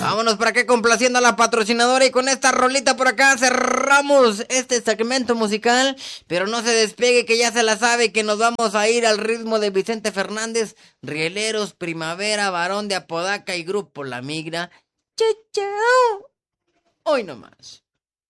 Vámonos para acá complaciendo a la patrocinadora y con esta rolita por acá cerramos este segmento musical. Pero no se despegue que ya se la sabe que nos vamos a ir al ritmo de Vicente Fernández, Rieleros, Primavera, Varón de Apodaca y Grupo La Migra. Chao, chao. Hoy nomás.